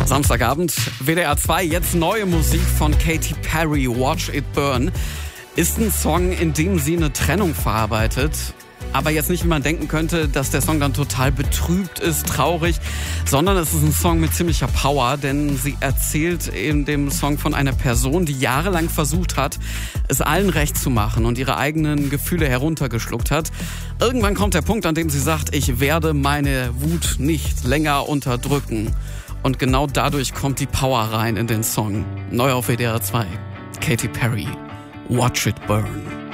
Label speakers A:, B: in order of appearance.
A: Samstagabend, WDR 2, jetzt neue Musik von Katy Perry, Watch It Burn. Ist ein Song, in dem sie eine Trennung verarbeitet. Aber jetzt nicht, wie man denken könnte, dass der Song dann total betrübt ist, traurig, sondern es ist ein Song mit ziemlicher Power, denn sie erzählt in dem Song von einer Person, die jahrelang versucht hat, es allen recht zu machen und ihre eigenen Gefühle heruntergeschluckt hat. Irgendwann kommt der Punkt, an dem sie sagt, ich werde meine Wut nicht länger unterdrücken. Und genau dadurch kommt die Power rein in den Song. Neu auf WDR 2. Katy Perry, Watch It Burn.